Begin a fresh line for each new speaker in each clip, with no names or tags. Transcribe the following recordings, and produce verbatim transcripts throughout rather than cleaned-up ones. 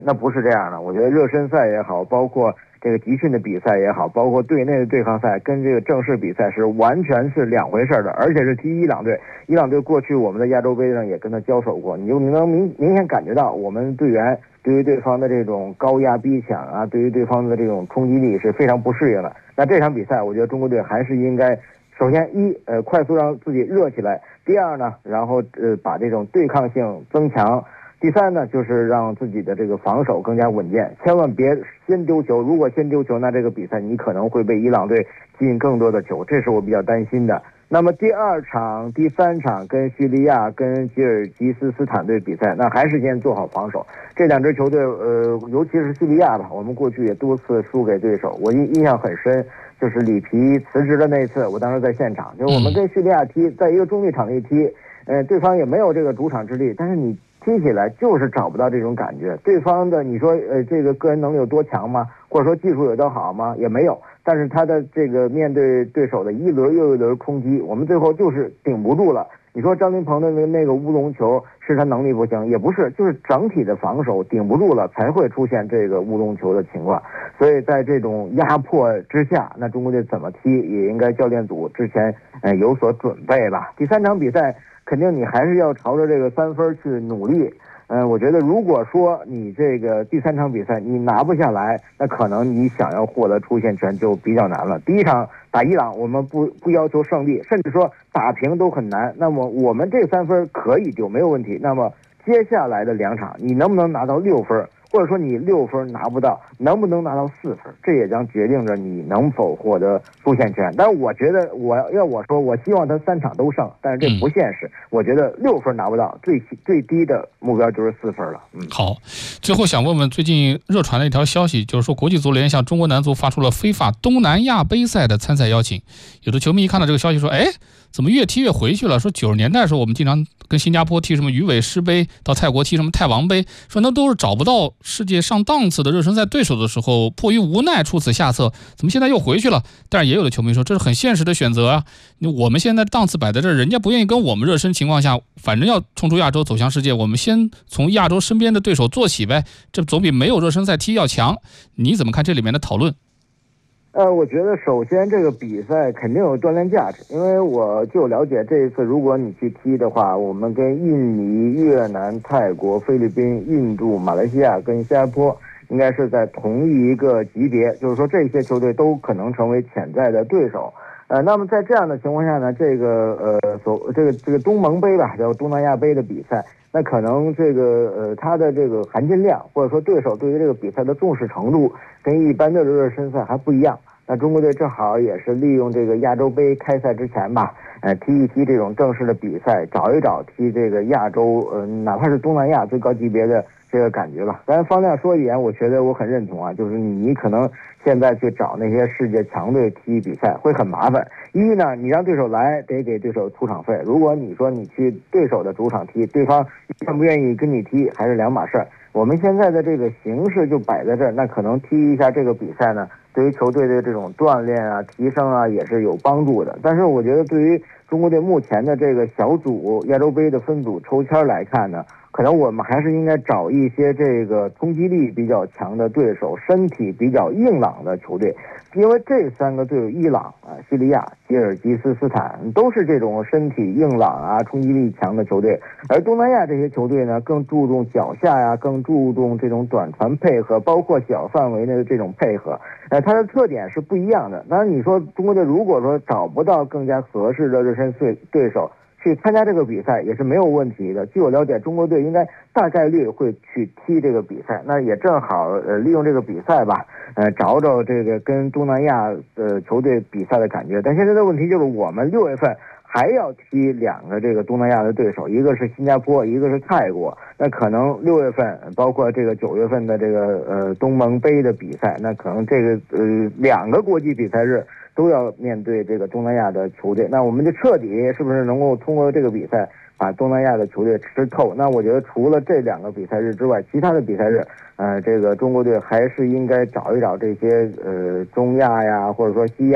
那不是这样的。我觉得热身赛也好，包括这个集训的比赛也好，包括队内的对抗赛，跟这个正式比赛是完全是两回事的，而且是踢伊朗队。伊朗队过去我们的亚洲杯上也跟他交手过，你就能明明显感觉到我们队员对于对方的这种高压逼抢啊，对于对方的这种冲击力是非常不适应的。那这场比赛，我觉得中国队还是应该，首先一呃快速让自己热起来，第二呢，然后呃把这种对抗性增强。第三呢，就是让自己的这个防守更加稳健，千万别先丢球。如果先丢球，那这个比赛你可能会被伊朗队进更多的球，这是我比较担心的。那么第二场、第三场跟叙利亚、跟吉尔吉斯斯坦队比赛，那还是先做好防守。这两支球队，呃，尤其是叙利亚吧，我们过去也多次输给对手，我印印象很深。就是里皮辞职的那次，我当时在现场，就是我们跟叙利亚踢，在一个中立场地踢，呃，对方也没有这个主场之力，但是你踢起来就是找不到这种感觉。对方的你说呃这个个人能力有多强吗？或者说技术有多好吗？也没有。但是他的这个面对对手的一轮又一轮空击，我们最后就是顶不住了。你说张琳芃的那那个乌龙球是他能力不行，也不是，就是整体的防守顶不住了，才会出现这个乌龙球的情况。所以在这种压迫之下，那中国队怎么踢也应该教练组之前呃有所准备吧。第三场比赛肯定你还是要朝着这个三分去努力。嗯、呃，我觉得如果说你这个第三场比赛你拿不下来，那可能你想要获得出线权就比较难了。第一场打伊朗，我们不不要求胜利，甚至说打平都很难。那么我们这三分可以丢，没有问题。那么接下来的两场，你能不能拿到六分？或者说你六分拿不到，能不能拿到四分，这也将决定着你能否获得出线权。但是我觉得，我要我说，我希望他三场都胜，但是这不现实。嗯、我觉得六分拿不到，最最低的目标就是四分了。嗯，
好，最后想问问，最近热传的一条消息，就是说国际足联向中国男足发出了非法东南亚杯赛的参赛邀请。有的球迷一看到这个消息说，哎，怎么越踢越回去了？说九十年代的时候，我们经常跟新加坡踢什么鱼尾狮杯，到泰国踢什么泰王杯，说那都是找不到世界上档次的热身赛对手的时候，迫于无奈出此下策，怎么现在又回去了？但是也有的球迷说，这是很现实的选择啊！我们现在档次摆在这儿，人家不愿意跟我们热身情况下，反正要冲出亚洲走向世界，我们先从亚洲身边的对手做起呗，这总比没有热身赛踢要强。你怎么看这里面的讨论？
呃，我觉得首先这个比赛肯定有锻炼价值，因为我就了解这一次如果你去踢的话，我们跟印尼、越南、泰国、菲律宾、印度、马来西亚跟新加坡应该是在同一个级别，就是说这些球队都可能成为潜在的对手。呃，那么在这样的情况下呢，这个呃所这个这个东盟杯吧，叫东南亚杯的比赛，那可能这个呃它的这个含金量，或者说对手对于这个比赛的重视程度，跟一般的热身赛还不一样。那中国队正好也是利用这个亚洲杯开赛之前吧，呃，踢一踢这种正式的比赛，找一找踢这个亚洲，呃，哪怕是东南亚最高级别的这个感觉吧。咱方亮说一点，我觉得我很认同啊，就是你可能现在去找那些世界强队踢比赛会很麻烦。一呢，你让对手来得给对手出场费，如果你说你去对手的主场踢，对方愿不愿意跟你踢还是两码事儿。我们现在的这个形势就摆在这儿，那可能踢一下这个比赛呢，对于球队的这种锻炼啊、提升啊也是有帮助的。但是我觉得对于中国队目前的这个小组亚洲杯的分组抽签来看呢，可能我们还是应该找一些这个冲击力比较强的对手，身体比较硬朗的球队，因为这三个队友，伊朗啊、叙利亚、吉尔吉斯斯坦都是这种身体硬朗啊、冲击力强的球队，而东南亚这些球队呢，更注重脚下呀、啊，更注重这种短传配合，包括小范围的这种配合，呃，它的特点是不一样的。当然，你说中国队如果说找不到更加合适的热身对对手，去参加这个比赛也是没有问题的。据我了解，中国队应该大概率会去踢这个比赛，那也正好呃利用这个比赛吧，呃找找这个跟东南亚呃球队比赛的感觉。但现在的问题就是我们六月份还要踢两个这个东南亚的对手，一个是新加坡，一个是泰国。那可能六月份包括这个九月份的这个呃东盟杯的比赛，那可能这个呃两个国际比赛日都要面对这个东南亚的球队。那我们就彻底是不是能够通过这个比赛把东南亚的球队吃透？那我觉得除了这两个比赛日之外，其他的比赛日，呃，这个中国队还是应该找一找这些呃中亚呀，或者说西亚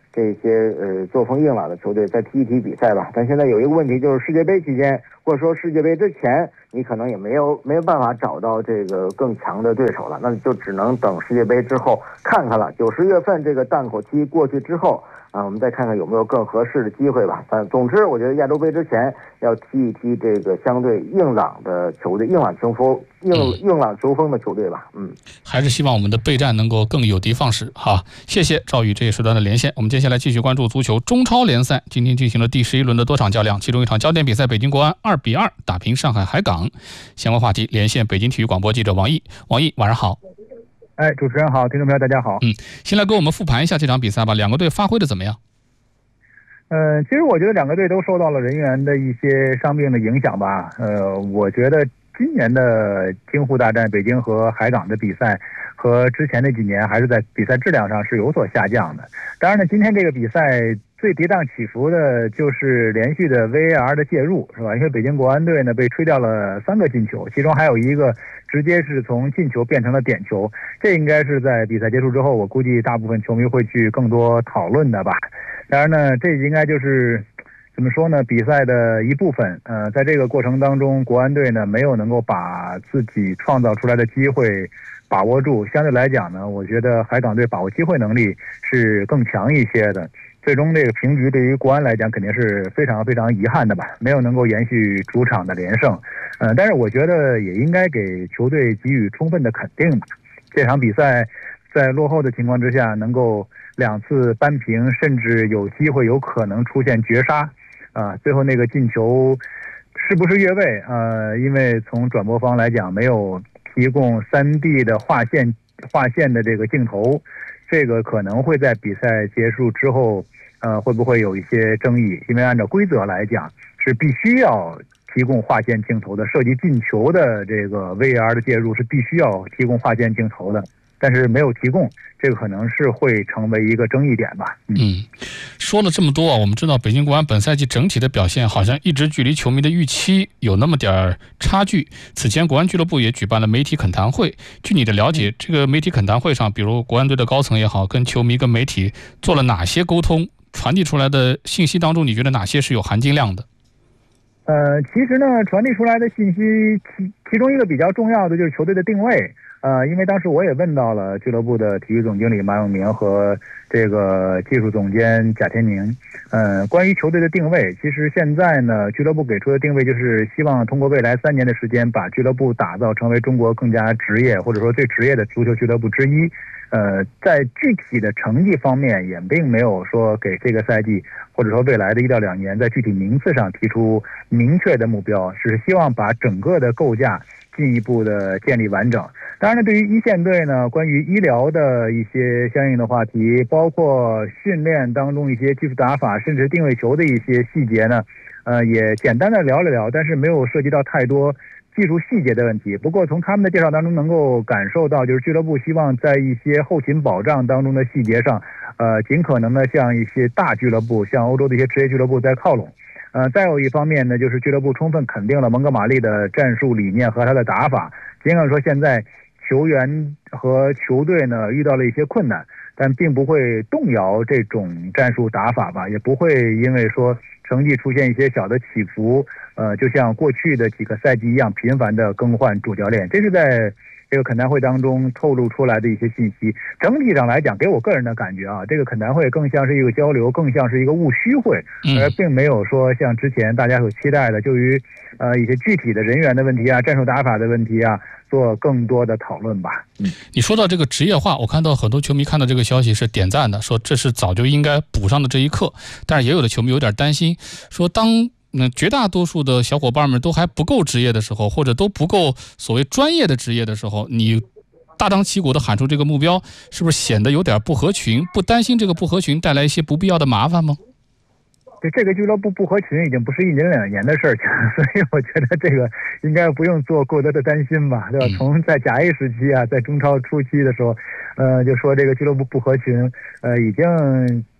这些呃作风硬朗的球队再踢一踢比赛吧。但现在有一个问题，就是世界杯期间或者说世界杯之前，你可能也没有没有办法找到这个更强的对手了，那就只能等世界杯之后看看了。九十月份这个档口期过去之后啊，我们再看看有没有更合适的机会吧。但总之，我觉得亚洲杯之前要踢一踢这个相对硬朗的球队、硬朗球风、硬硬朗球风的球队吧。嗯，
还是希望我们的备战能够更有的放矢。好，谢谢赵宇这一时段的连线。我们接下来继续关注足球中超联赛，今天进行了第十一轮的多场较量，其中一场焦点比赛，北京国安二比二打平上海海港。相关话题连线北京体育广播记者王毅。王毅，晚上好。
哎，主持人好，听众朋友大家好。
嗯，先来给我们复盘一下这场比赛吧，两个队发挥的怎么样？
呃，其实我觉得两个队都受到了人员的一些伤病的影响吧。呃，我觉得今年的京沪大战，北京和海港的比赛和之前那几年还是在比赛质量上是有所下降的。当然呢，今天这个比赛最跌宕起伏的就是连续的 V A R 的介入，是吧？因为北京国安队呢被吹掉了三个进球，其中还有一个直接是从进球变成了点球，这应该是在比赛结束之后，我估计大部分球迷会去更多讨论的吧。当然呢，这应该就是怎么说呢，比赛的一部分。呃，在这个过程当中，国安队呢没有能够把自己创造出来的机会把握住，相对来讲呢，我觉得海港队把握机会能力是更强一些的。最终这个平局对于国安来讲肯定是非常非常遗憾的吧，没有能够延续主场的连胜。呃，但是我觉得也应该给球队给予充分的肯定吧。这场比赛在落后的情况之下，能够两次扳平，甚至有机会有可能出现绝杀，啊、呃，最后那个进球是不是越位？呃，因为从转播方来讲，没有提供 三 D 的划线划线的这个镜头。这个可能会在比赛结束之后，呃，会不会有一些争议？因为按照规则来讲，是必须要提供划线镜头的，涉及进球的这个 V A R 的介入是必须要提供划线镜头的，但是没有提供，这个可能是会成为一个争议点吧。
嗯，嗯说了这么多啊，我们知道北京国安本赛季整体的表现好像一直距离球迷的预期有那么点差距。此前国安俱乐部也举办了媒体恳谈会，据你的了解，这个媒体恳谈会上，比如国安队的高层也好，跟球迷跟媒体做了哪些沟通？传递出来的信息当中，你觉得哪些是有含金量的？
呃，其实呢，传递出来的信息其其中一个比较重要的就是球队的定位。呃，因为当时我也问到了俱乐部的体育总经理马永明和这个技术总监贾天宁，呃，关于球队的定位，其实现在呢，俱乐部给出的定位就是希望通过未来三年的时间，把俱乐部打造成为中国更加职业或者说最职业的足球俱乐部之一。呃，在具体的成绩方面，也并没有说给这个赛季或者说未来的一到两年在具体名次上提出明确的目标，是希望把整个的构架进一步的建立完整。当然呢，对于一线队呢，关于医疗的一些相应的话题，包括训练当中一些技术打法，甚至定位球的一些细节呢，呃，也简单的聊了聊，但是没有涉及到太多技术细节的问题。不过从他们的介绍当中能够感受到，就是俱乐部希望在一些后勤保障当中的细节上，呃，尽可能的向一些大俱乐部，像欧洲的一些职业俱乐部在靠拢。呃，再有一方面呢，就是俱乐部充分肯定了蒙哥马利的战术理念和他的打法。尽管说现在球员和球队呢遇到了一些困难，但并不会动摇这种战术打法吧，也不会因为说成绩出现一些小的起伏，呃，就像过去的几个赛季一样频繁的更换主教练。这是在这个恳谈会当中透露出来的一些信息。整体上来讲，给我个人的感觉啊，这个恳谈会更像是一个交流，更像是一个务虚会，而并没有说像之前大家所期待的，就于呃一些具体的人员的问题啊、战术打法的问题啊，做更多的讨论吧。嗯，
你说到这个职业化，我看到很多球迷看到这个消息是点赞的，说这是早就应该补上的这一课。但是也有的球迷有点担心，说当那绝大多数的小伙伴们都还不够职业的时候，或者都不够所谓专业的职业的时候，你大张旗鼓的喊出这个目标，是不是显得有点不合群？不担心这个不合群带来一些不必要的麻烦吗？
对，这个俱乐部不合群已经不是一年两年的事儿，所以我觉得这个应该不用做过多的担心吧，对吧？从在甲 A 时期啊，在中超初期的时候，呃，就说这个俱乐部不合群，呃，已经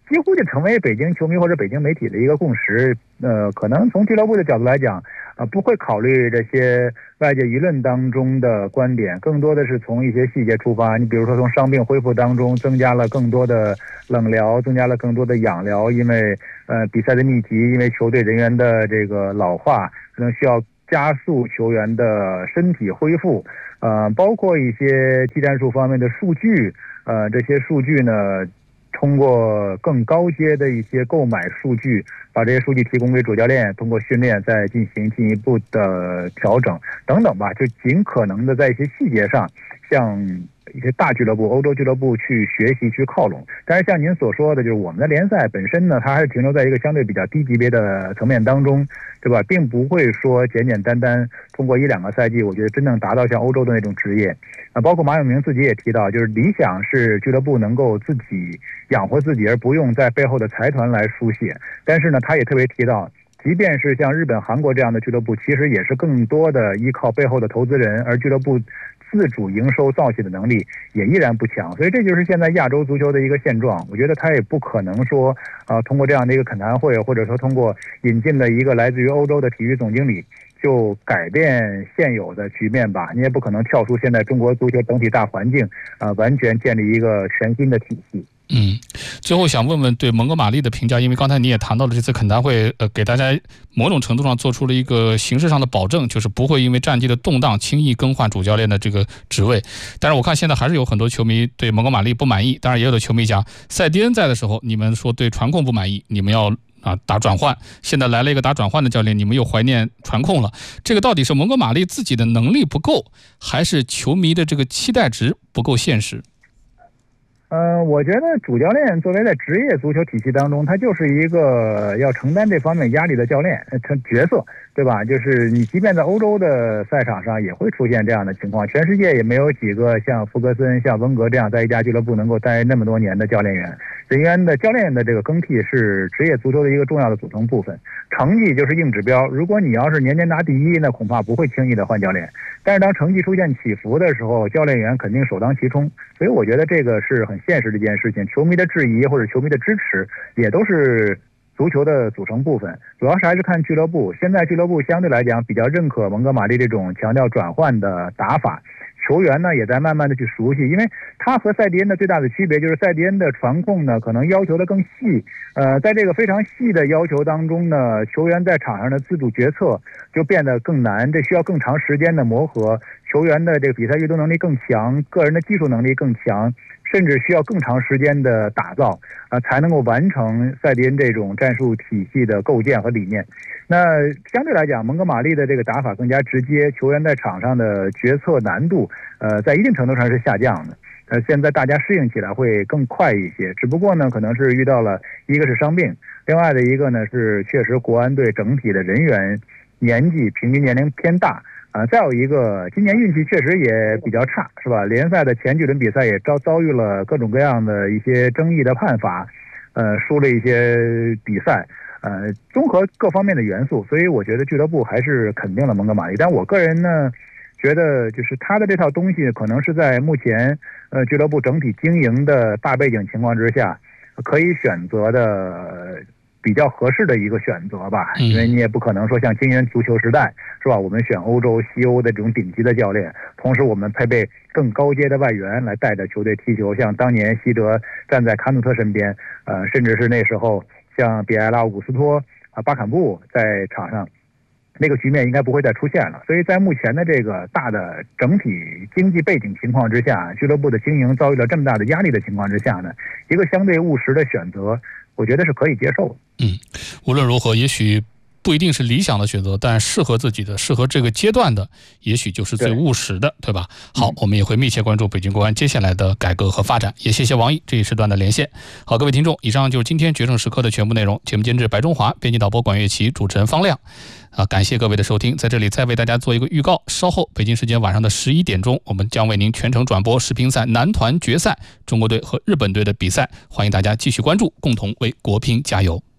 几乎就成为北京球迷或者北京媒体的一个共识。呃，可能从俱乐部的角度来讲，呃，不会考虑这些外界舆论当中的观点，更多的是从一些细节出发。你比如说，从伤病恢复当中增加了更多的冷疗，增加了更多的氧疗，因为呃比赛的密集，因为球队人员的这个老化，可能需要加速球员的身体恢复。呃，包括一些技战术方面的数据，呃，这些数据呢，通过更高阶的一些购买数据，把这些数据提供给主教练，通过训练再进行进一步的调整等等吧，就尽可能的在一些细节上向一些大俱乐部、欧洲俱乐部去学习、去靠拢。但是像您所说的，就是我们的联赛本身呢，它还是停留在一个相对比较低级别的层面当中，对吧？并不会说简简单单通过一两个赛季，我觉得真正达到像欧洲的那种职业。啊，包括马永明自己也提到，就是理想是俱乐部能够自己养活自己，而不用在背后的财团来输血。但是呢，他也特别提到，即便是像日本、韩国这样的俱乐部，其实也是更多的依靠背后的投资人，而俱乐部自主营收造血的能力也依然不强。所以这就是现在亚洲足球的一个现状。我觉得他也不可能说，呃，通过这样的一个恳谈会，或者说通过引进了一个来自于欧洲的体育总经理，就改变现有的局面吧。你也不可能跳出现在中国足球整体大环境，啊、呃，完全建立一个全新的体系。
嗯，最后想问问对蒙哥马利的评价，因为刚才你也谈到了这次恳谈会，呃，给大家某种程度上做出了一个形式上的保证，就是不会因为战绩的动荡轻易更换主教练的这个职位。但是我看现在还是有很多球迷对蒙哥马利不满意，当然也有的球迷讲，塞迪恩在的时候，你们说对传控不满意，你们要啊打转换，现在来了一个打转换的教练，你们又怀念传控了。这个到底是蒙哥马利自己的能力不够，还是球迷的这个期待值不够现实？
呃，我觉得主教练作为在职业足球体系当中，他就是一个要承担这方面压力的教练，他角色，对吧？就是你即便在欧洲的赛场上也会出现这样的情况，全世界也没有几个像福格森、像温格这样在一家俱乐部能够待那么多年的教练员。人员的教练的这个更替是职业足球的一个重要的组成部分，成绩就是硬指标。如果你要是年年拿第一，那恐怕不会轻易的换教练。但是当成绩出现起伏的时候，教练员肯定首当其冲。所以我觉得这个是很现实的一件事情。球迷的质疑或者球迷的支持，也都是足球的组成部分。主要是还是看俱乐部。现在俱乐部相对来讲比较认可蒙哥马利这种强调转换的打法。球员呢也在慢慢的去熟悉，因为他和塞迪恩的最大的区别就是塞迪恩的传控呢可能要求的更细，呃，在这个非常细的要求当中呢，球员在场上的自主决策就变得更难，这需要更长时间的磨合，球员的这个比赛阅读能力更强，个人的技术能力更强，甚至需要更长时间的打造啊、呃，才能够完成塞迪恩这种战术体系的构建和理念。那相对来讲，蒙哥马利的这个打法更加直接，球员在场上的决策难度，呃，在一定程度上是下降的。呃，现在大家适应起来会更快一些，只不过呢，可能是遇到了一个是伤病，另外的一个呢是确实国安队整体的人员年纪平均年龄偏大。啊、呃，再有一个，今年运气确实也比较差，是吧？联赛的前几轮比赛也遭遭遇了各种各样的一些争议的判罚，呃，输了一些比赛，呃，综合各方面的元素，所以我觉得俱乐部还是肯定了蒙哥马利。但我个人呢，觉得就是他的这套东西，可能是在目前呃俱乐部整体经营的大背景情况之下，可以选择的比较合适的一个选择吧，因为你也不可能说像精英足球时代是吧，我们选欧洲西欧的这种顶级的教练，同时我们配备更高阶的外援来带着球队踢球，像当年西德站在卡努特身边，呃，甚至是那时候像比埃拉、伍斯托啊、巴坎布在场上，那个局面应该不会再出现了。所以在目前的这个大的整体经济背景情况之下，俱乐部的经营遭遇了这么大的压力的情况之下呢，一个相对务实的选择，我觉得是可以接受的。
嗯，无论如何，也许不一定是理想的选择，但适合自己的、适合这个阶段的，也许就是最务实的， 对, 对吧？好，我们也会密切关注北京国安接下来的改革和发展。也谢谢王毅这一时段的连线。好，各位听众，以上就是今天决胜时刻的全部内容。节目监制白中华，编辑导播管乐琪，主持人方亮。啊，感谢各位的收听，在这里再为大家做一个预告，稍后北京时间晚上的十一点钟，我们将为您全程转播世乒赛男团决赛中国队和日本队的比赛，欢迎大家继续关注，共同为国乒加油。